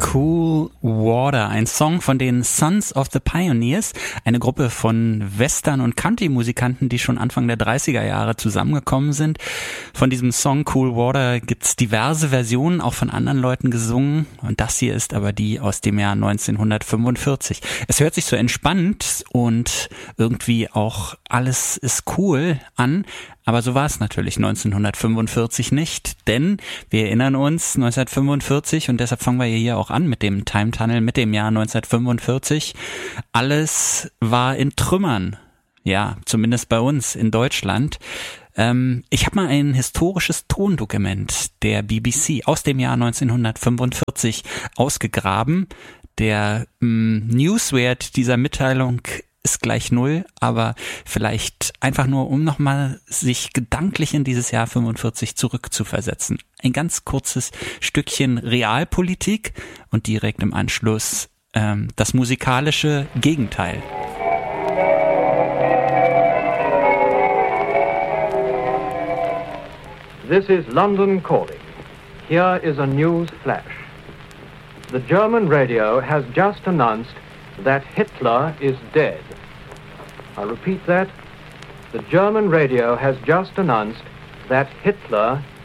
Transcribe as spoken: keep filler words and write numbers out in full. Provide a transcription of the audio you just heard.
Cool Water, ein Song von den Sons of the Pioneers, eine Gruppe von Western- und Country-Musikanten, die schon Anfang der dreißiger Jahre zusammengekommen sind. Von diesem Song Cool Water gibt's diverse Versionen, auch von anderen Leuten gesungen, und das hier ist aber die aus dem Jahr neunzehnhundertfünfundvierzig. Es hört sich so entspannt und irgendwie auch alles ist cool an, aber so war es natürlich neunzehnhundertfünfundvierzig nicht, denn wir erinnern uns, neunzehnhundertfünfundvierzig, und deshalb fangen wir hier auch an mit dem Time Tunnel, mit dem Jahr neunzehnhundertfünfundvierzig. Alles war in Trümmern, ja, zumindest bei uns in Deutschland. Ähm, ich habe mal ein historisches Tondokument der B B C aus dem Jahr neunzehnhundertfünfundvierzig ausgegraben. Der ähm, Newswert dieser Mitteilung ist gleich null, aber vielleicht einfach nur, um nochmal sich gedanklich in dieses Jahr fünfundvierzig zurückzuversetzen. Ein ganz kurzes Stückchen Realpolitik und direkt im Anschluss ähm, das musikalische Gegenteil. This is London calling. Here is a news flash. The German radio has just announced that Hitler is dead. I repeat that. The German radio has just announced that Hitler